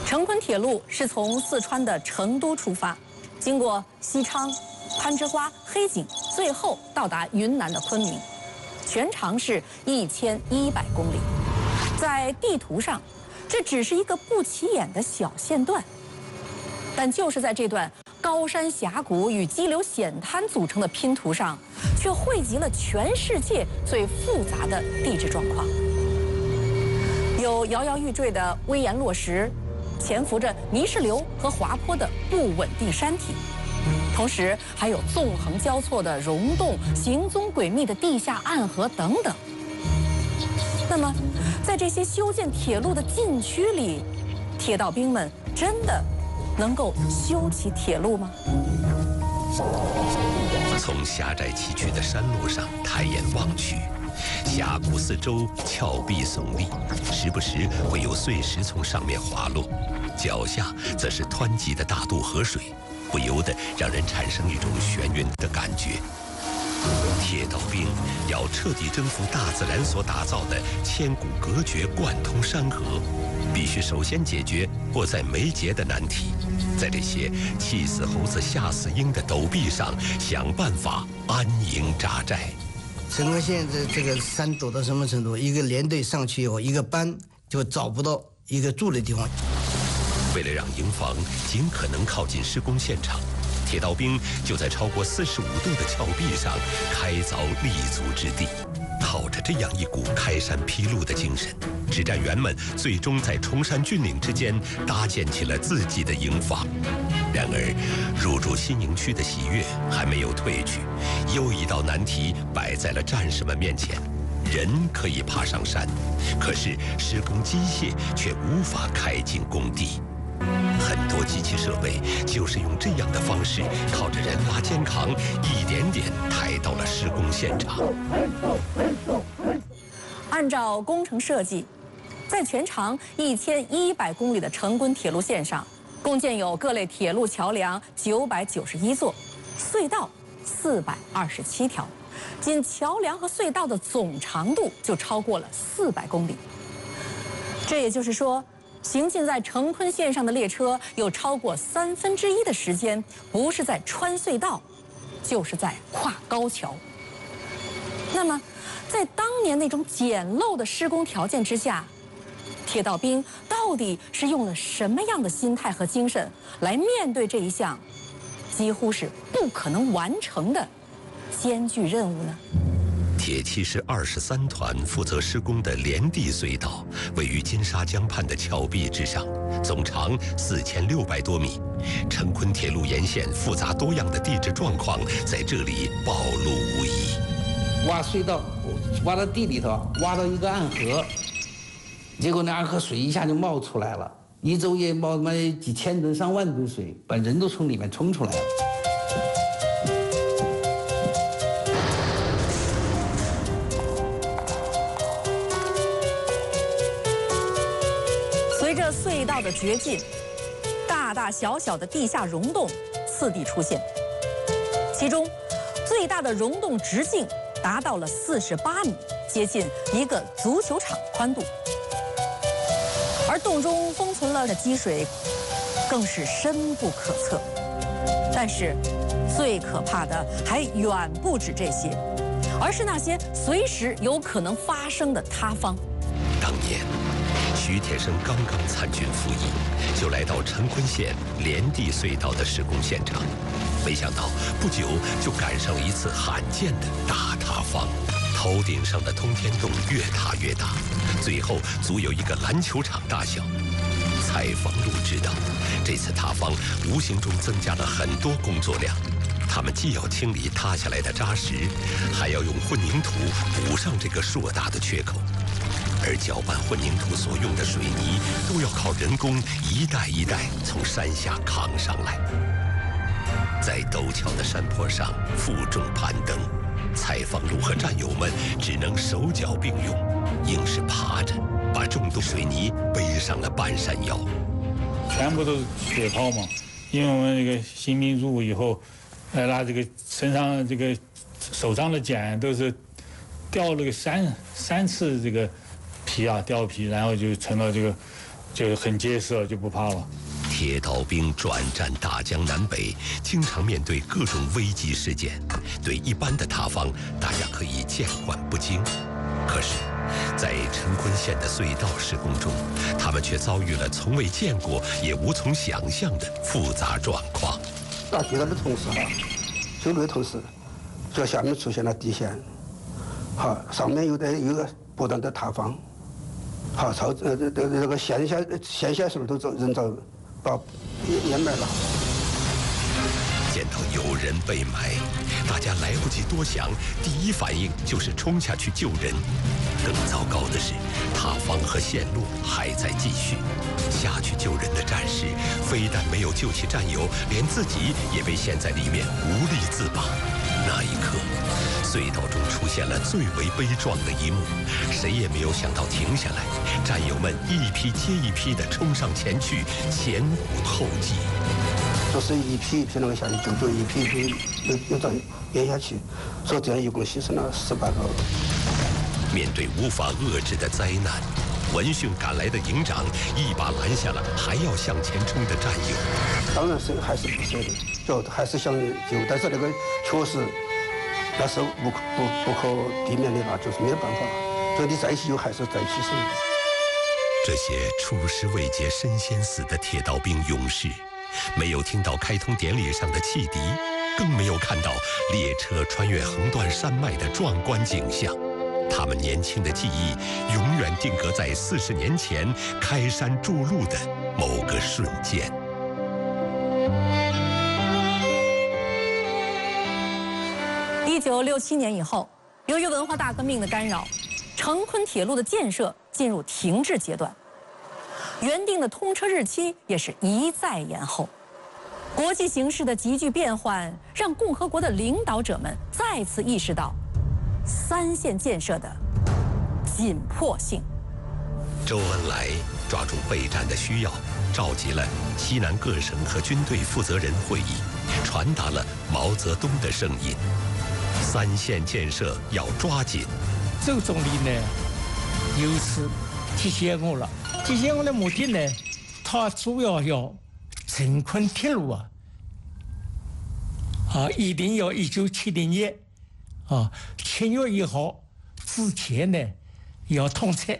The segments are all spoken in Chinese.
成昆铁路是从四川的成都出发，经过西昌、攀枝花、黑井，最后到达云南的昆明，全长是1100公里。在地图上，这只是一个不起眼的小线段，但就是在这段高山峡谷与激流险滩组成的拼图上，却汇集了全世界最复杂的地质状况。有摇摇欲坠的危岩落石，潜伏着泥石流和滑坡的不稳定山体，同时还有纵横交错的溶洞、行踪诡秘的地下暗河等等。那么，在这些修建铁路的禁区里，铁道兵们真的能够修起铁路吗？ 从狭窄崎岖的山路上抬眼望去，峡谷四周峭壁耸立，时不时会有碎石从上面滑落，脚下则是湍急的大渡河水，不由得让人产生一种眩晕的感觉。铁道兵要彻底征服大自然所打造的千古隔绝贯通山河，必须首先解决迫在眉睫的难题，在这些气死猴子吓死鹰的陡壁上想办法安营扎寨。 成昆线的这个山陡到什么程度？一个连队上去以后，一个班就找不到一个住的地方。 为了让营房尽可能靠近施工现场，铁道兵就在超过45度的峭壁上开凿立足之地。靠着这样一股开山劈路的精神，指战员们最终在崇山峻岭之间搭建起了自己的营房。然而，入驻新营区的喜悦还没有褪去，又一道难题摆在了战士们面前。人可以爬上山，可是施工机械却无法开进工地。很多机器设备就是用这样的方式，靠着人拉肩扛，一点点抬到了施工现场。 按照工程设计，在全长1100公里的成昆铁路线上，共建有各类铁路桥梁991座，隧道427条，仅桥梁和隧道的总长度就超过了400公里。这也就是说，行进在成昆线上的列车有超过1/3的时间不是在穿隧道，就是在跨高桥。那么，在当年那种简陋的施工条件之下，铁道兵到底是用了什么样的心态和精神来面对这一项几乎是不可能完成的艰巨任务呢？ 铁骑士23团负责施工的连地隧道，位于金沙江畔的峭壁之上，总长4600多米。成昆铁路沿线复杂多样的地质状况在这里暴露无遗。 挖隧道，挖到地里头，挖到一个暗河，结果那暗河水一下就冒出来了，一昼夜冒几千吨、上万吨水，把人都从里面冲出来了。 随着隧道的掘进，大大小小的地下溶洞次第出现，其中最大的溶洞直径达到了48米，接近一个足球场宽度。而洞中封存了的积水更是深不可测。但是最可怕的还远不止这些，而是那些随时有可能发生的塌方。 当年徐铁生刚刚参军服役，就来到成昆线连地隧道的施工现场，没想到不久就赶上了一次罕见的大塌方。头顶上的通天洞越塌越大，最后足有一个篮球场大小。蔡方路知道，这次塌方无形中增加了很多工作量，他们既要清理塌下来的渣石，还要用混凝土补上这个硕大的缺口。而搅拌混凝土所用的水泥都要靠人工一袋一袋从山下扛上来。在陡峭的山坡上负重攀登，蔡方路和战友们只能手脚并用，硬是爬着把重度水泥背上了半山腰。 全部都是血泡嘛，因为我们这个新兵入伍以后，那这个身上这个手上的茧都是掉了个三次这个皮啊，掉皮，然后就成了这个就很结实了，就不怕了。 铁道兵转战大江南北，经常面对各种危机事件，对一般的塌方，大家可以见惯不惊。可是，在陈坤县的隧道施工中，他们却遭遇了从未见过也无从想象的复杂状况。 打铁道的同时修路的同时，这下面出现了地陷，上面有个不断的塌方，这个线下时候都人遭把淹没了。 见到有人被埋，大家来不及多想，第一反应就是冲下去救人。更糟糕的是，塌方和陷落还在继续。下去救人的战士非但没有救起战友，连自己也被陷在里面无力自拔。那一刻，隧道中出现了最为悲壮的一幕，谁也没有想到停下来，战友们一批接一批地冲上前去，前仆后继。 就是一批一批那个下去救，一批一批又再淹下去，所以这样一共牺牲了18个。 面对无法遏制的灾难，闻讯赶来的营长一把拦下了还要向前冲的战友。 当然是还是不舍的，就还是想救，但是那个确实那是不可避免的了，就是没有办法了。所以你再去救还是再去死。 这些出师未捷身先死的铁道兵勇士，没有听到开通典礼上的汽笛，更没有看到列车穿越横断山脉的壮观景象。他们年轻的记忆永远定格在40年前开山筑路的某个瞬间。 1967年以后，由于文化大革命的干扰，成昆铁路的建设进入停滞阶段，原定的通车日期也是一再延后。国际形势的急剧变换，让共和国的领导者们再次意识到3线建设的紧迫性。 周恩来抓住备战的需要，召集了西南各省和军队负责人会议，传达了毛泽东的声音：3线建设要抓紧。 周总理呢，由此提醒我了。提醒我的目的呢，他主要要成昆铁路一定要1970年7月1号之前呢要通车。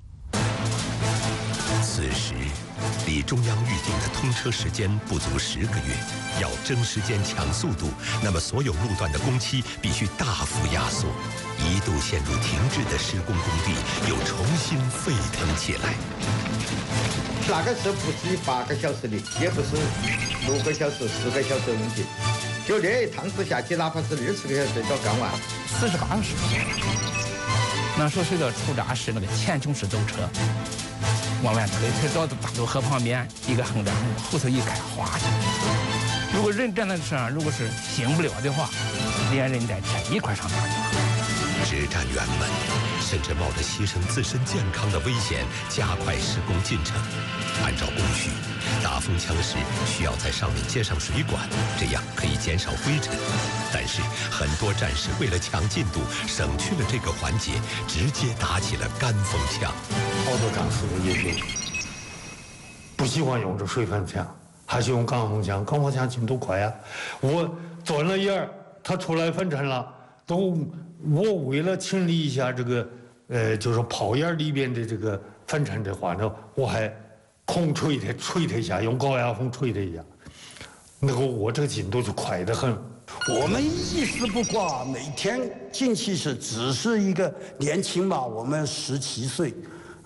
此时，离中央预定的通车时间不足10个月，要争时间抢速度，那么所有路段的工期必须大幅压缩。一度陷入停滞的施工工地又重新沸腾起来。 那个时候不是8个小时的，也不是6个小时、4个小时的问题，就这一趟子下去，哪怕是20个小时都干完。 48个时间。那时候隧道出闸是那个前冲式走车，往外推到大渡河旁边一个横梁，后头一开滑下去。如果人站在车上，如果是行不了的话，连人带车一块上大桥。 执战员们甚至冒着牺牲自身健康的危险，加快施工进程。按照工序，打风枪时需要在上面接上水管，这样可以减少灰尘。但是很多战士为了抢进度，省去了这个环节，直接打起了干风枪。 好多战士的也就不喜欢用这水分枪，还是用钢风枪。钢风枪进度快啊！我钻了眼儿，它出来粉尘了，我为了清理一下这个就是炮眼里边的这个粉尘的话呢，我还空吹它一下，用高压风吹它一下，那个我这个进度就快得很。 我们一丝不挂，每天进去是只是一个年轻嘛，我们17岁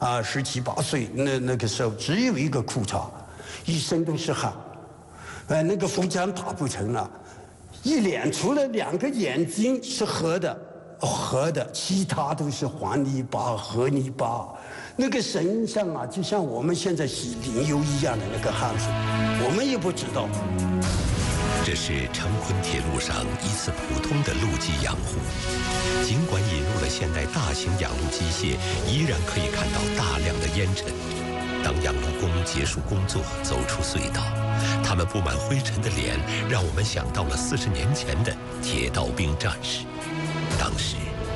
，17、18岁，那个时候只有一个裤衩，一身都是汗，那个风枪打不成了，一脸除了2个眼睛是合的，其他都是黄泥巴、河泥巴，那个身上就像我们现在洗淋油一样的那个汗水，我们也不知道。 这是成昆铁路上一次普通的路基养护，尽管引入了现代大型养路机械，依然可以看到大量的烟尘。当养路工结束工作，走出隧道，他们布满灰尘的脸，让我们想到了40年前的铁道兵战士。当时，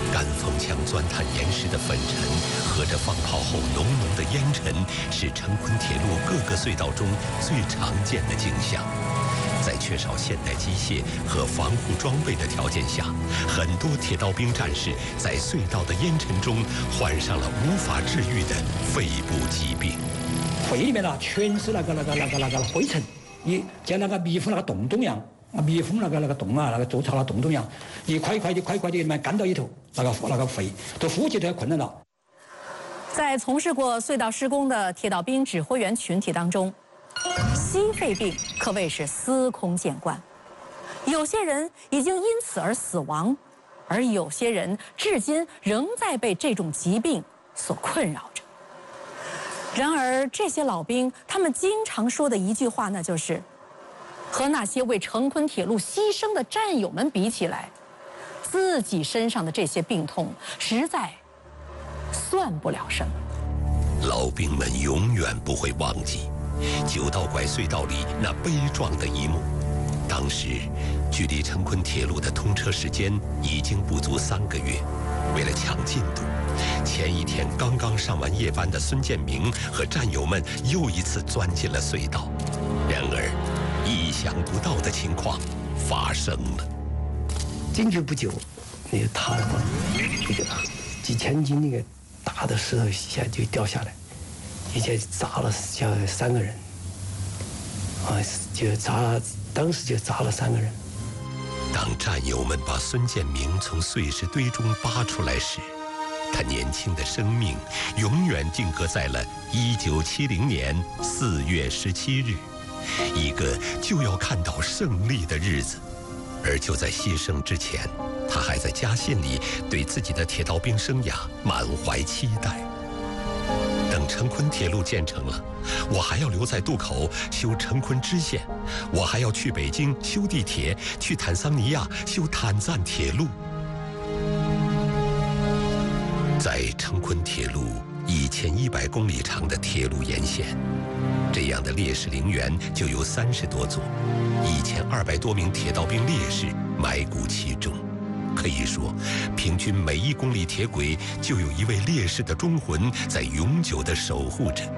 干风枪钻探岩石的粉尘和着放炮后浓浓的烟尘，是成昆铁路各个隧道中最常见的景象。在缺少现代机械和防护装备的条件下，很多铁道兵战士在隧道的烟尘中患上了无法治愈的肺部疾病。 肺里面全是那个灰尘，你像那个密封那个洞洞一样，密封那个洞啊，那个做成了洞洞一样，一块一块的里面干到里头，那个肺都呼吸都要困难了。 在从事过隧道施工的铁道兵指挥员群体当中，吸肺病可谓是司空见惯，有些人已经因此而死亡，而有些人至今仍在被这种疾病所困扰着。然而，这些老兵他们经常说的一句话，那就是和那些为成昆铁路牺牲的战友们比起来，自己身上的这些病痛实在算不了什么。 老兵们永远不会忘记九道拐隧道里那悲壮的一幕。当时，距离成昆铁路的通车时间已经不足3个月。为了抢进度，前一天刚刚上完夜班的孙建明和战友们又一次钻进了隧道。然而，意想不到的情况发生了。 进去不久，那个塌了，那个几千斤那个大的石头一下就掉下来，一下砸了3个人，当时就砸了3个人。 当战友们把孙建明从碎石堆中扒出来时，他年轻的生命永远定格在了1970年4月17日，一个就要看到胜利的日子。而就在牺牲之前，他还在家信里对自己的铁道兵生涯满怀期待。等成昆铁路建成了，我还要留在渡口修成昆支线，我还要去北京修地铁，去坦桑尼亚修坦赞铁路。在成昆铁路1100公里长的铁路沿线，这样的烈士陵园就有30多座，1200多名铁道兵烈士埋骨其中。可以说，平均每1公里铁轨就有一位烈士的忠魂在永久地守护着。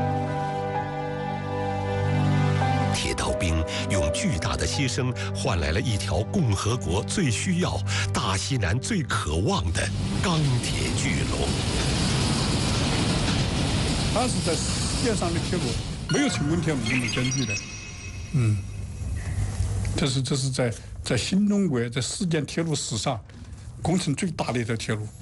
铁道兵用巨大的牺牲换来了一条共和国最需要、大西南最渴望的钢铁巨龙。 它是在世界上的铁路，没有成昆铁路这么艰巨的。这是在新中国在世界铁路史上工程最大的一条铁路。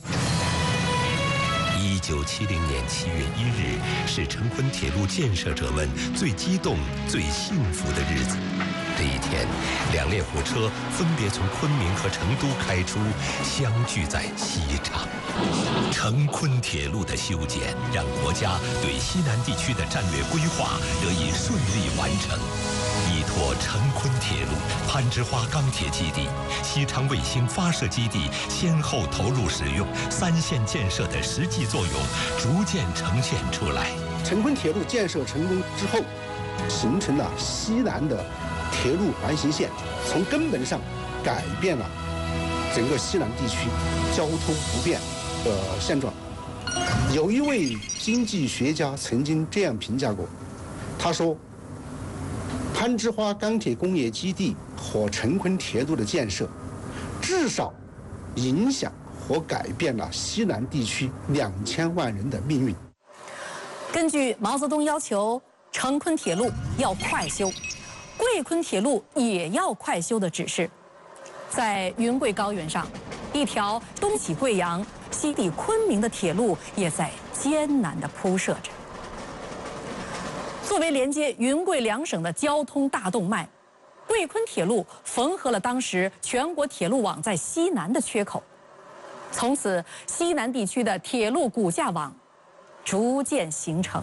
1970年7月1日是成昆铁路建设者们最激动、最幸福的日子。这一天，2列火车分别从昆明和成都开出，相聚在西昌。成昆铁路的修建，让国家对西南地区的战略规划得以顺利完成。依托成昆铁路、攀枝花钢铁基地、西昌卫星发射基地先后投入使用，3线建设的实际作用逐渐呈现出来。 成昆铁路建设成功之后，形成了西南的铁路环形线，从根本上改变了整个西南地区交通不便的现状。有一位经济学家曾经这样评价过，他说，攀枝花钢铁工业基地和成昆铁路的建设，至少影响和改变了西南地区2000万人的命运。 根据毛泽东要求，成昆铁路要快修，贵昆铁路也要快修的指示，在云贵高原上，一条东起贵阳、西抵昆明的铁路也在艰难地铺设着。作为连接云贵2省的交通大动脉，贵昆铁路缝合了当时全国铁路网在西南的缺口，从此西南地区的铁路骨架网逐渐形成。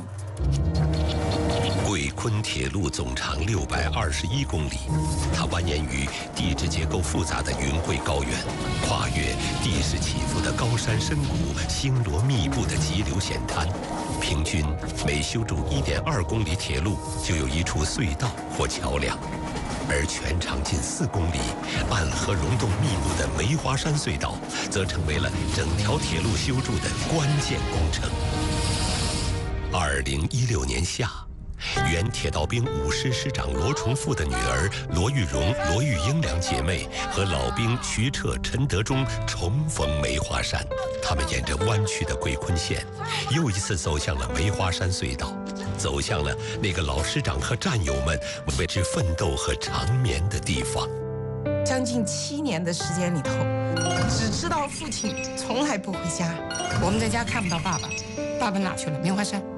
贵昆铁路总长621公里，它蜿蜒于地质结构复杂的云贵高原，跨越地势起伏的高山深谷、星罗密布的急流险滩。平均每修筑1.2公里铁路，就有一处隧道或桥梁。 而全长近4公里、暗河溶洞密布的梅花山隧道，则成为了整条铁路修筑的关键工程。2016年夏，原铁道兵5师师长罗崇富的女儿罗玉荣、罗玉英两姐妹和老兵徐彻、陈德忠重逢梅花山。他们沿着弯曲的桂昆线，又一次走向了梅花山隧道，走向了那个老师长和战友们为之奋斗和长眠的地方。 将近7年的时间里头，只知道父亲从来不回家，我们在家看不到爸爸，爸爸哪去了？梅花山。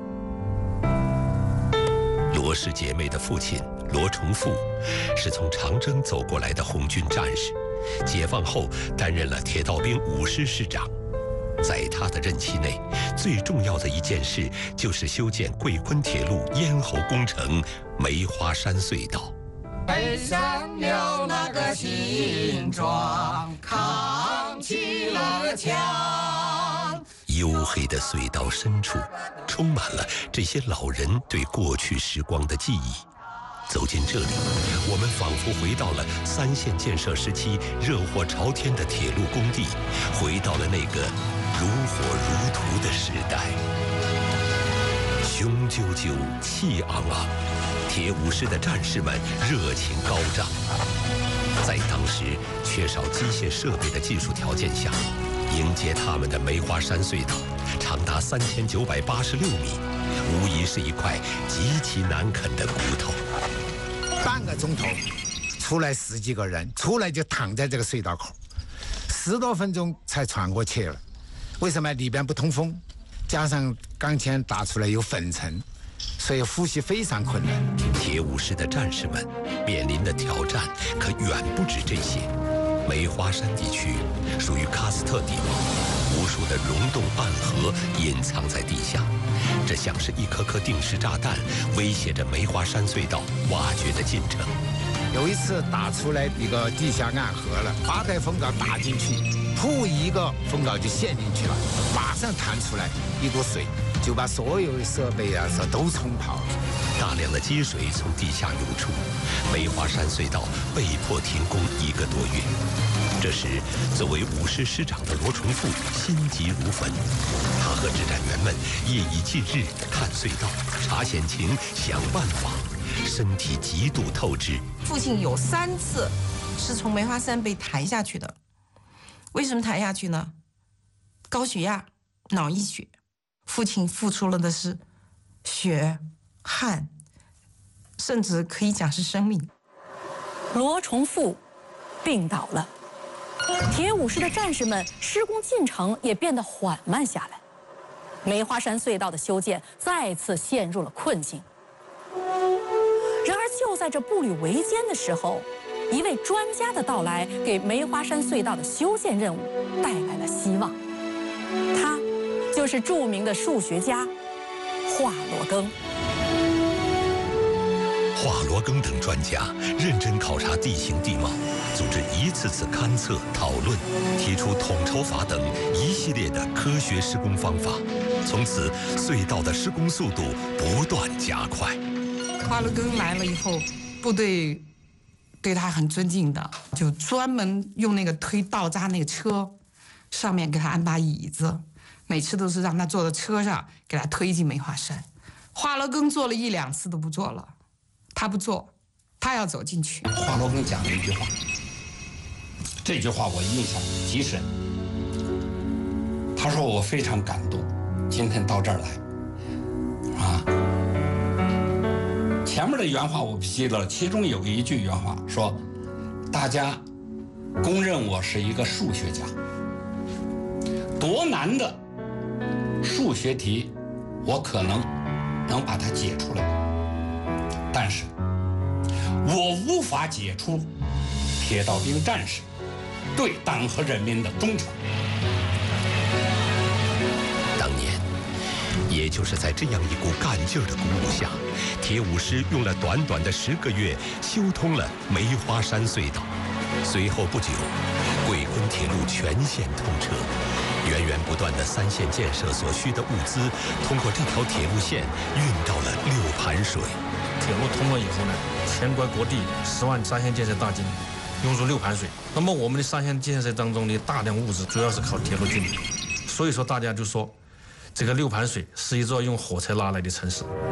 罗氏姐妹的父亲罗崇富是从长征走过来的红军战士，解放后担任了铁道兵5师师长。在他的任期内，最重要的一件事就是修建桂昆铁路咽喉工程梅花山隧道。 背上了那个新装，扛起了枪。 黝黑的隧道深处，充满了这些老人对过去时光的记忆。走进这里，我们仿佛回到了3线建设时期热火朝天的铁路工地，回到了那个如火如荼的时代。雄赳赳，气昂昂，铁5师的战士们热情高涨。在当时缺少机械设备的技术条件下，迎接他们的梅花山隧道长达3986米，无疑是一块极其难啃的骨头。 半个钟头，出来10几个人，出来就躺在这个隧道口，10多分钟才喘过气了。为什么？里边不通风，加上钢钎打出来有粉尘，所以呼吸非常困难。 铁5师的战士们面临的挑战可远不止这些。梅花山地区属于喀斯特地貌，无数的溶洞暗河隐藏在地下，这像是一颗颗定时炸弹，威胁着梅花山隧道挖掘的进程。 有一次打出来一个地下暗河了，8台风镐打进去，噗一个风镐就陷进去了，马上弹出来一股水，就把所有设备啊都冲跑了。 大量的积水从地下涌出，梅花山隧道被迫停工1个多月。这时，作为5师师长的罗崇富心急如焚，他和指战员们夜以继日看隧道、查险情、想办法，身体极度透支。 父亲有3次是从梅花山被抬下去的，为什么抬下去呢？高血压、脑溢血，父亲付出了的是血、汗，甚至可以讲是生命。 罗崇富病倒了，铁5师的战士们施工进程也变得缓慢下来，梅花山隧道的修建再次陷入了困境。然而就在这步履维艰的时候，一位专家的到来给梅花山隧道的修建任务带来了希望。他就是著名的数学家华罗庚。 华罗庚等专家认真考察地形地貌，组织一次次勘测讨论，提出统筹法等一系列的科学施工方法。从此，隧道的施工速度不断加快。 华罗庚来了以后，部队对他很尊敬的，就专门用那个推道渣那个车，上面给他安把椅子，每次都是让他坐在车上给他推进梅花山。华罗庚做了1、2次都不做了。他不做，他要走进去。 华罗庚讲了一句话，这句话我印象极深。他说：“我非常感动，今天到这儿来，前面的原话我不记得了，其中有一句原话说，大家公认我是一个数学家，多难的数学题，我可能能把它解出来。”但是，我无法解除铁道兵战士对党和人民的忠诚。 当年，也就是在这样一股干劲儿的鼓舞下，铁5师用了短短的10个月修通了梅花山隧道。随后不久，桂昆铁路全线通车，源源不断的3线建设所需的物资，通过这条铁路线运到了6盘水。 铁路通了以后呢，全国各地10万沙县建设大军涌入6盘水。那么我们的沙县建设当中的大量物资主要是靠铁路进的，所以说大家就说，这个6盘水是一座用火车拉来的城市。